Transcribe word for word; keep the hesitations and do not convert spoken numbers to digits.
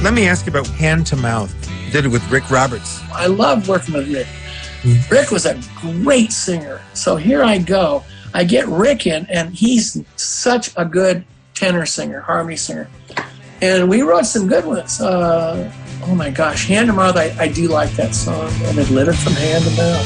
Let me ask you about Hand to Mouth. You did it with Rick Roberts. I love working with Rick. Rick was a great singer. So here I go. I get Rick in, and he's such a good tenor singer, harmony singer. And we wrote some good ones. Uh, oh my gosh, Hand to Mouth, I, I do like that song. And it lit it from hand to mouth.